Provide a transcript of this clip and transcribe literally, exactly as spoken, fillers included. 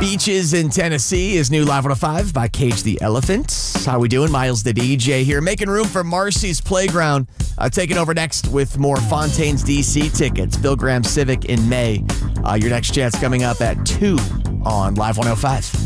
Beaches in Tennessee is new Live one oh five by Cage the Elephant. How we doing? Miles the D J here, making room for Marcy's Playground. Uh, taking over next with more Fontaines D C tickets. Bill Graham Civic in May. Uh, your next chance coming up at two on Live one oh five.